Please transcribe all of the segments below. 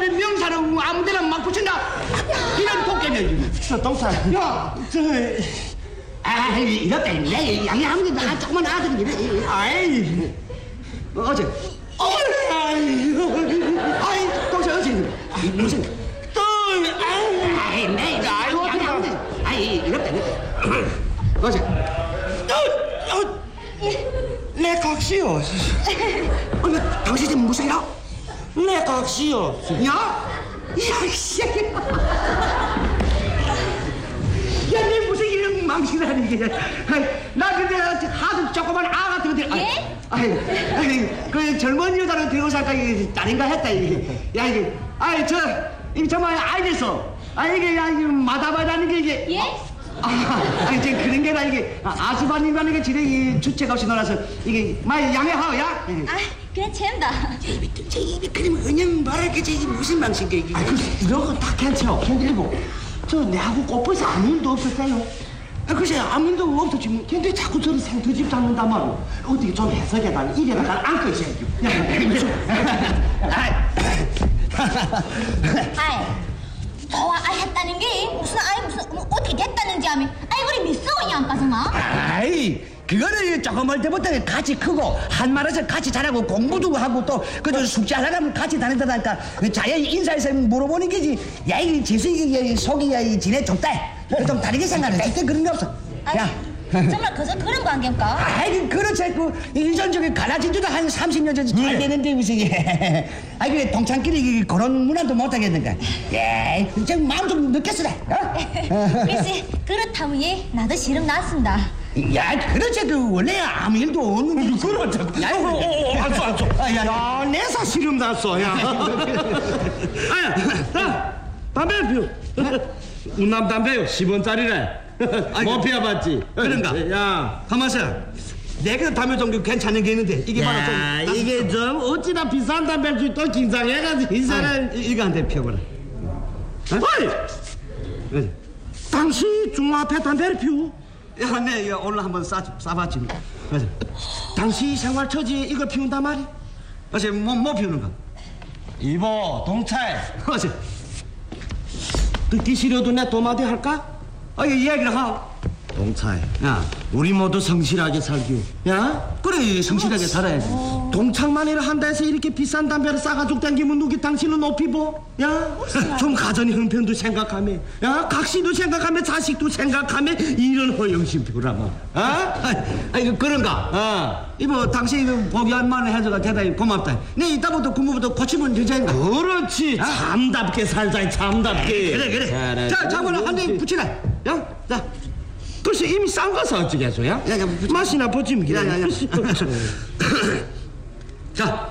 사람의 명사를 아무데나 막 붙인다. 이런 도깨비야. 저 동산. 야, 이렇다. 내 양양하면 나 조그만 아들이네. 아이, 어제. 아이, 동생 어제 무슨? 아이, 내 양양하면. 아이, 이렇다. 어제. 내 각시요. 당신 지금 무슨 야? 내 각시요. 야? 야, 씨. 야, 내 무슨 이런 망신하니 이게. 나 근데 하도 조그만 아 같은 거. 예? 아이, 그 젊은 여자를 데리고 살까 이게 아닌가 했다 이게. 야 이게, 이게 정말 알겠어. 이게 야 이게 마다마다는 게 이게. 예? 아니 지금 그런 게다 이게 아주바님이라는 게 지네 이 주책 없이 놀아서 이게 많이 양해하오 야. 아, 그냥 챈다. 입이 그러면 그냥 말할 게 이게 무슨 망신게 이게. 이런 거 다 괜찮아. 견디고. 저 내하고 꽃버스 아무 일도 없었어요. 글쎄 아무 일도 없었지 뭐. 근데 자꾸 저를 생터집 잡는단 말이오. 어떻게 좀 해석해달라. 이래가 날 안고 있어야죠. 아이, 저와 했다는 게 무슨 어떻게 됐다는지 하면 우리 미성이 안 빠져나? 아이 그거는 조그만 때부터 같이 크고 한말에서 같이 자라고 공부도 하고 또 그저 숙제하러 가면 같이 다닌다니까 자연 인사해서 물어보는 게지. 야 이 재수이 속이 야 지내 좁다. 좀 다르게 생각해. 절대 그런 게 없어. 야. 정말 그런 관계인가? 아이 그렇지. 그 일전 저기 갈라진 지도 한 30년 전 잘 되는데 무슨 이게. 아이 그 동창끼리 그런 문화도 못 하겠는가. 예, 좀 마음 좀 느꼈으라. 글쎄 그렇다면 나도 싫음 났습니다. 야, 그렇지. 그 원래 아무 일도 없는. 그렇지. 야, 알았어. 야, 내사 시름 났어. 야. 담배 피우. 운남 담배요. 10원짜리래. 뭐 피워봤지? 그런가? 야, 가만있어. 내가 담배 종류 괜찮은 게 있는데 이게 야, 바로 좀 이게 좀 어찌나 비싼 담배를 주 또 긴장해가지고 이 사람 이거 한 대 피워봐라. 어이! 당신 중앞에 담배를 피우? 야, 내 오늘 한번 싸봤지. 맞아. 당신 생활 처지에 이걸 피운단 말이? 어제 뭐 피우는가? 이보 동찰 어제. 듣기 싫어도 내 도마대 할까? 이야기를 하. 동찰 야, 우리 모두 성실하게 살기요. 야? 그래 성실하게 살아야지. 동창만이라 한다 해서 이렇게 비싼 담배를 싸가지고 땡기면 누기 당신은 높이 보? 야? 좀 가정의 형편도 생각하며 야? 각시도 생각하며 자식도 생각하며 이런 허영심표라마. 그런가? 이거 당신 보기 한 만에 해줘가 대단히 고맙다. 내 이따부터 공부부터 고치면 되자인가? 그렇지. 참답게 살자 참답게. 그래. 자, 자고는 한 대 붙이라. 야, 자. 글쎄 이미 싼 거서 어찌겠어 야? 야, 맛이나 보지면 야. 자,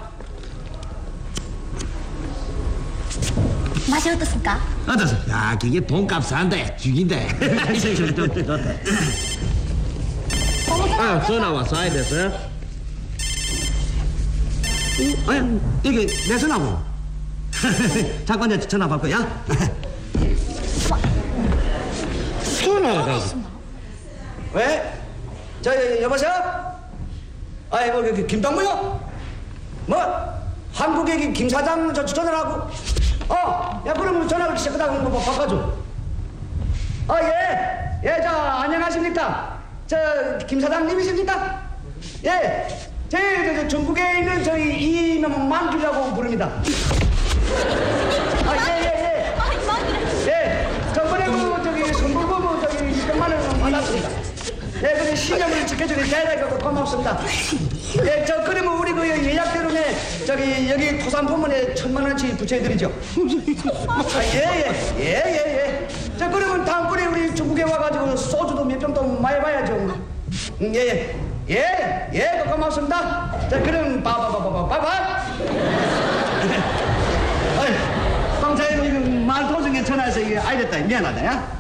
맛이 어떻습니까? 어떠세요? 야 그게 돈값 산다 죽인다. 좋다. 전화 왔어 야 됐어요? 이게 내 전화고. 잠깐 전화 받고 야. 전화가 가서 왜? 여보세요? 김동무요? 뭐? 한국의 김 사장 전화라고? 야, 그러면 전화를 시작하다가 뭐 바꿔줘. 저, 안녕하십니까? 김 사장님이십니까? 예, 저 전국에 있는 저희 이만길이라고 부릅니다. 예. 저번에 선불금 200만 원 받았습니다. 근데 신념을 지켜주니 대단히 고맙습니다. 그러면 우리 예약대로네 여기 토산포문에 1,000만 원씩 부채해드리죠. 예. 그러면 다음번에 우리 중국에 와가지고 소주도 몇 병 더 많이 봐야죠. 예, 고맙습니다. 그럼 바바. 방차에 말 도중에 전화해서 이게 알겠다. 미안하다, 야.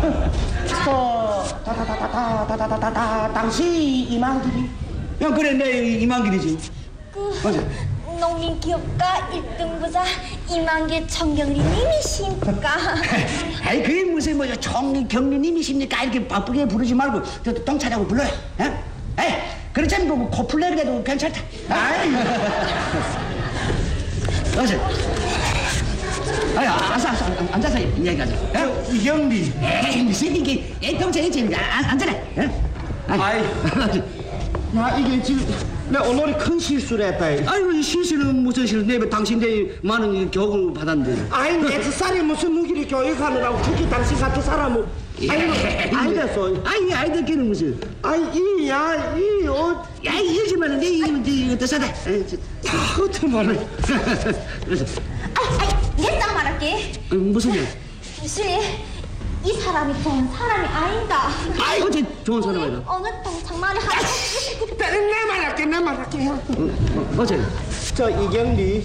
당신 이만길이? 야, 그래, 내 이만길이지. 맞아. 농민기업가 1등 부자 이만길 청경리님이십니까? 아이, 그게 무슨 경리님이십니까? 이렇게 바쁘게 부르지 말고 동차라고 불러요. 그렇지 않으면 코플레르게도 괜찮다. 맞아. 아야, 알았어, 앉아서 이야기하자. 어? 이경리. 에이, 무슨 이게 동생이 지금 앉아라. 아이, 나 이게 지금 내 오늘이 큰 실수를 했다. 아이고, 이 실수는 무슨 실수? 내 당신들 많은 교육을 받았는데. 아이, 내 쌀이 무슨 누기를 교육하느라고 특히 당신 같은 사람은 아이 됐어. 아이, 아이들끼리는 무슨? 아이, 야, 이러지만은 이거 사다. 어떻게 말해? 내딱 말할게. 무슨 일? 실리, 이 사람이 좋은 사람이 아닌가. 아이고, 저 좋은 사람이다. 어느 동창만에 내 말할게. 어째? 저 이경리.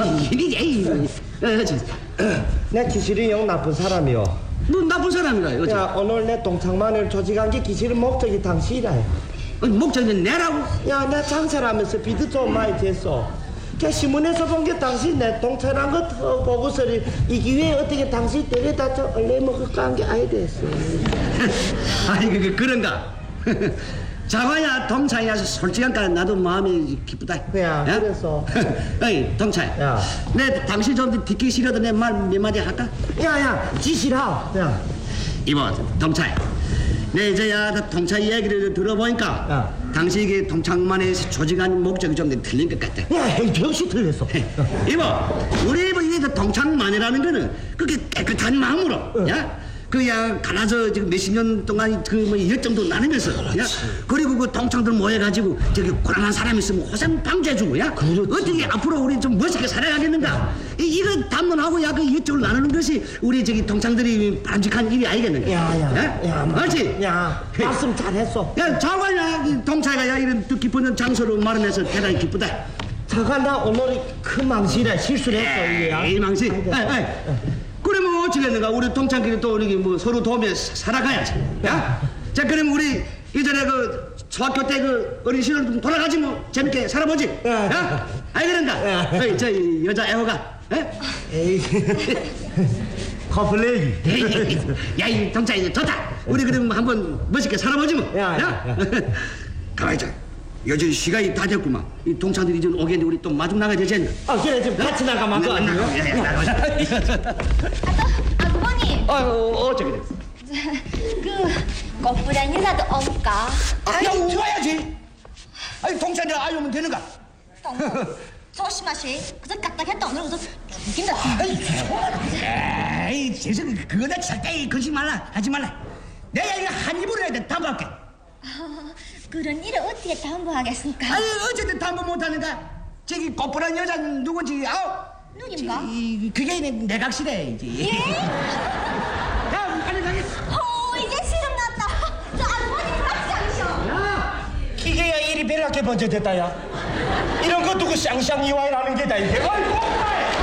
내 기실이 영 나쁜 사람이요. 뭐 나쁜 사람이라 어째? 야, 오늘 내 동창만을 조직한 게 기실은 목적이 당신이라. 목적은 내라고? 야, 내 장사를 하면서 비도 좀 많이 됐어. 걔 신문에서 본 게 당신 내 동창한 거 더 보고서는 이 기회에 어떻게 당신 데려다 저 얼레 먹을까 한 게 아이 됐어. 아이, 그런가? 자화야, 동창이야, 솔직한까 나도 마음이 기쁘다. 야, 야? 그래서. 어이, 동창. 야. 내 당신 좀 듣기 싫어도 내 말 몇 마디 할까? 야, 지시라. 야. 이모, 동창. 내 이제야 동창 이야기를 들어보니까 야. 당신에게 동창만의 조직한 목적이 좀 틀린 것 같아. 야, 역시 틀렸어. 이모, 우리 이게 동창만이라는 거는 그렇게 깨끗한 마음으로, 야, 그야 갈라서 지금 몇십 년 동안 그뭐 열정도 나누면서, 야, 그리고 그 동창들 모여가지고 저기 고난한 사람 있으면 호생 방지해주고, 야, 어떻게 앞으로 우리 좀 멋있게 살아가겠는가? 이거 담론하고 야, 그 열정을 나누는 것이 우리 저기 동창들이 바람직한 일이 아니겠는가? 야, 맞지? 야, 말씀 잘했어. 야, 자관야, 동창이가 야 이런 뜻깊은 장소로 마련해서 대단히 기쁘다. 잠깐 나 오늘이 큰 망신이라 실수를 했어 이게야. 에이, 망신. 그래 뭐 어찌겠는가? 우리 동창끼리 또 우리 뭐 서로 도우며 살아가야지. 야? 자, 그럼 우리 이전에 그 중학교 때 그 어린 시절 좀 돌아가지 뭐 재밌게 살아보지. 야? 아이 그런가? 어이, 저 여자 애호가. 에이, 커플레이. 야, 이 동창이 좋다. 우리 그럼 한번 멋있게 살아보지 뭐. 야. 가만히 있자. 요즘 시간이 다 됐구만. 이 동창들이 이제 오겠는데 우리 또 마중 나가야 되지 않나? 그래 좀 같이 나가면 안 돼? 아버님. 어쩌게 됐어? 그 꽃부란 인사도 없까. 야, 웃어야지. 아니, 동창들 알려면 되는가? 조심하시. 그저 까딱했다 오늘 우선 죽인다. 에이, 재승 그거다 절대 거짓 말라 하지 말라. 내가 이거 한 입으로 해야 돼. 담보할게. 그런 일을 어떻게 담보하겠습니까? 아니, 어쨌든 담보 못하는가? 저기 꽃보란 여자는 누군지 아우? 누군가? 그게 내각시래 이제. 예? 야, 빨리 가게. 이제 시름 났다. 저 아버님 깜짝이셔. 기계야 일이 별나게 번져 됐다 야. 이런 거 두고 쌍쌍 이와이라는 게다 이게. 아이고.